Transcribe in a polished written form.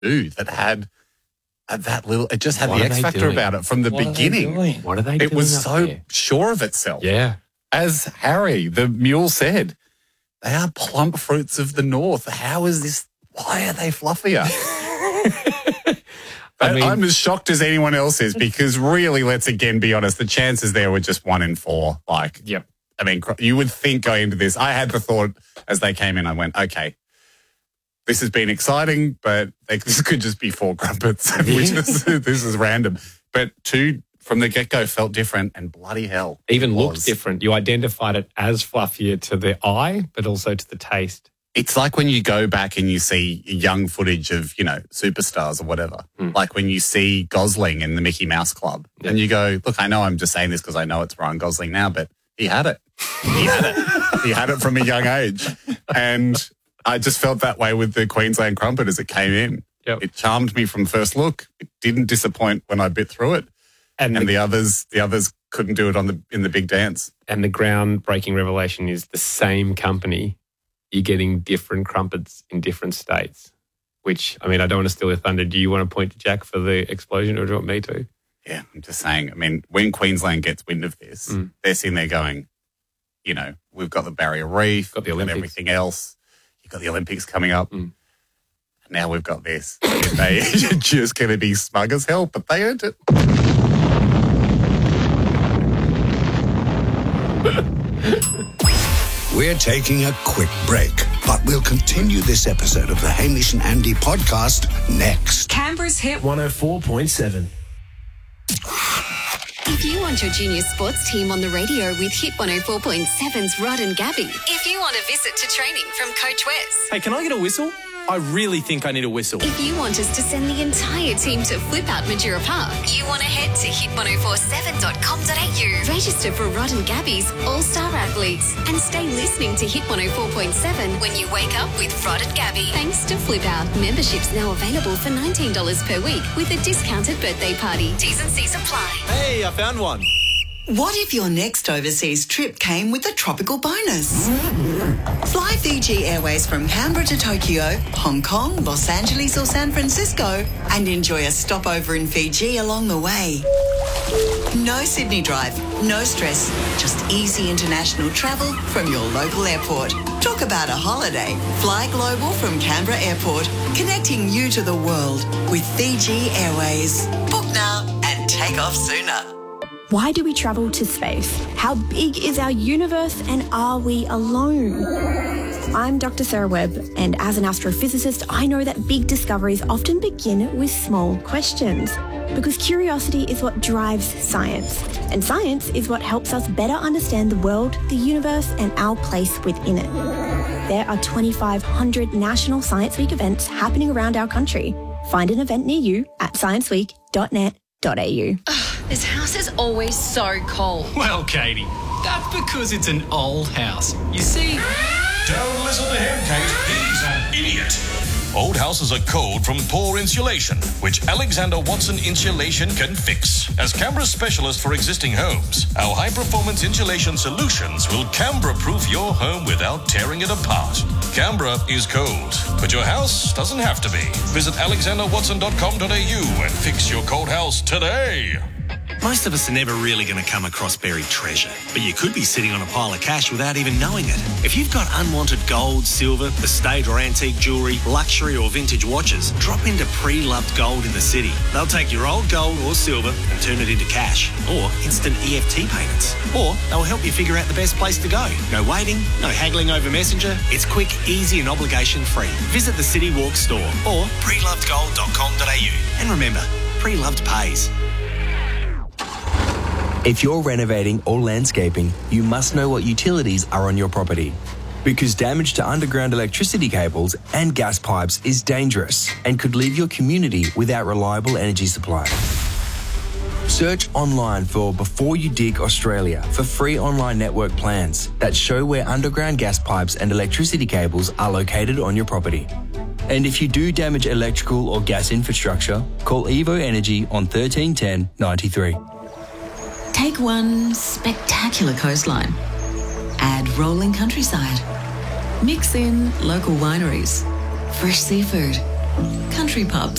too that had that little, it just had the X factor about it from the beginning. What are they doing? It was so sure of itself. Yeah. As Harry, the mule, said, they are plump fruits of the north. How is this? Why are they fluffier? I'm as shocked as anyone else is because really, let's again be honest, the chances there were just 1 in 4. Yep. I mean, you would think going into this, I had the thought as they came in, I went, okay, this has been exciting, but this could just be 4 crumpets. This is random. But 2 from the get-go felt different, and bloody hell. Even looked different. You identified it as fluffier to the eye, but also to the taste. It's like when you go back and you see young footage of, superstars or whatever. Like when you see Gosling in the Mickey Mouse Club and you go, look, I know I'm just saying this because I know it's Ryan Gosling now, but he had it. He had it. He had it from a young age. And I just felt that way with the Queensland crumpet as it came in. Yep. It charmed me from first look. It didn't disappoint when I bit through it. And the others couldn't do it in the big dance. And the groundbreaking revelation is the same company. You're getting different crumpets in different states, which, I don't want to steal your thunder. Do you want to point to Jack for the explosion, or do you want me to? Yeah, I'm just saying, when Queensland gets wind of this, they're sitting there going, we've got the Barrier Reef, got the Olympics, and everything else. You've got the Olympics coming up. And now we've got this. They're just going to be smug as hell, but they earned it. We're taking a quick break, but we'll continue this episode of the Hamish and Andy podcast next. Canberra's Hit 104.7. If you want your junior sports team on the radio with Hit 104.7's Rod and Gabby. If you want a visit to training from Coach Wes. Hey, can I get a whistle? I really think I need a whistle. If you want us to send the entire team to Flip Out Majura Park, you want to head to hit1047.com.au. Register for Rod and Gabby's All-Star Athletes and stay listening to Hit 104.7 when you wake up with Rod and Gabby. Thanks to Flip Out, memberships now available for $19 per week with a discounted birthday party. T's and C's apply. Hey, I found one. What if your next overseas trip came with a tropical bonus? Fly Fiji Airways from Canberra to Tokyo, Hong Kong, Los Angeles or San Francisco and enjoy a stopover in Fiji along the way. No Sydney drive, no stress, just easy international travel from your local airport. Talk about a holiday. Fly global from Canberra Airport, connecting you to the world with Fiji Airways. Book now and take off sooner. Why do we travel to space? How big is our universe, and are we alone? I'm Dr. Sarah Webb, and as an astrophysicist, I know that big discoveries often begin with small questions, because curiosity is what drives science, and science is what helps us better understand the world, the universe, and our place within it. There are 2,500 National Science Week events happening around our country. Find an event near you at scienceweek.net.au. This house is always so cold. Well, Katie, that's because it's an old house. You see... Don't listen to him, Kate. He's an idiot. Old houses are cold from poor insulation, which Alexander Watson Insulation can fix. As Canberra's specialist for existing homes, our high-performance insulation solutions will Canberra-proof your home without tearing it apart. Canberra is cold, but your house doesn't have to be. Visit alexanderwatson.com.au and fix your cold house today. Most of us are never really going to come across buried treasure, but you could be sitting on a pile of cash without even knowing it. If you've got unwanted gold, silver, estate or antique jewellery, luxury or vintage watches, drop into Pre-Loved Gold in the city. They'll take your old gold or silver and turn it into cash or instant EFT payments. Or they'll help you figure out the best place to go. No waiting, no haggling over Messenger. It's quick, easy and obligation free. Visit the City Walk store or prelovedgold.com.au. And remember, Pre-Loved pays. If you're renovating or landscaping, you must know what utilities are on your property. Because damage to underground electricity cables and gas pipes is dangerous and could leave your community without reliable energy supply. Search online for Before You Dig Australia for free online network plans that show where underground gas pipes and electricity cables are located on your property. And if you do damage electrical or gas infrastructure, call Evo Energy on 1310 93. Take one spectacular coastline. Add rolling countryside. Mix in local wineries, fresh seafood, Country pubs.